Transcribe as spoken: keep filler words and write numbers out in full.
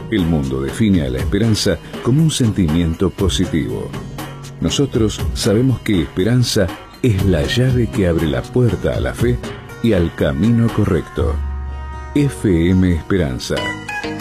El mundo define a la esperanza como un sentimiento positivo. Nosotros sabemos que esperanza es la llave que abre la puerta a la fe y al camino correcto. F M Esperanza.